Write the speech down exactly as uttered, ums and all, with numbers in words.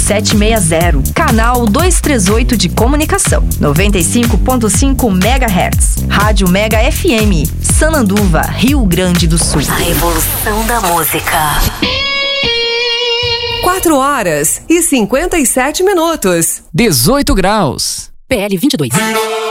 sete seis zero. Canal duzentos e trinta e oito de comunicação. noventa e cinco ponto cinco megahertz. Rádio Mega F M. Sananduva, Rio Grande do Sul. A evolução da música. quatro horas e cinquenta e sete minutos. dezoito graus. P L vinte e dois.